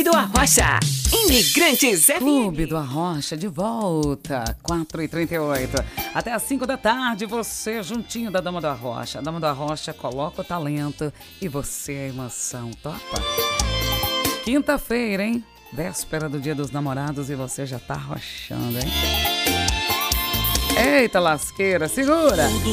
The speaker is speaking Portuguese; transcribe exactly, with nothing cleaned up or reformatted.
do Arrocha. Imigrantes F M. Clube do Arrocha de volta, quatro e trinta e oito. Até às cinco da tarde, você juntinho da Dama do Arrocha. A Dama do Arrocha coloca o talento e você a emoção. Topa? Quinta-feira, hein? Véspera do Dia dos Namorados e você já tá arrochando, hein? Eita lasqueira, segura!